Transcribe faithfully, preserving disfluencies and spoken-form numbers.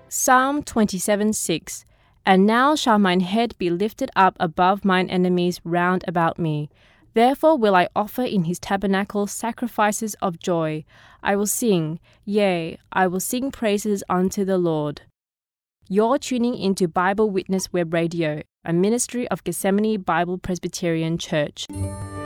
Psalm twenty-seven six. And now shall mine head be lifted up above mine enemies round about me. Therefore will I offer in his tabernacle sacrifices of joy. I will sing, yea, I will sing praises unto the Lord. You're tuning into Bible Witness Web Radio, a ministry of Gethsemane Bible Presbyterian Church.